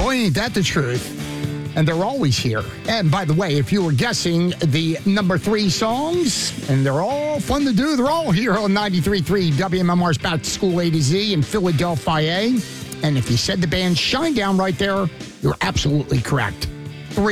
Boy, ain't that the truth. And they're always here. And by the way, if you were guessing the number 3 songs, and they're all fun to do, they're all here on 93.3 WMMR's Back to School A to Z in Philadelphia. And if you said the band Shinedown right there, you're absolutely correct.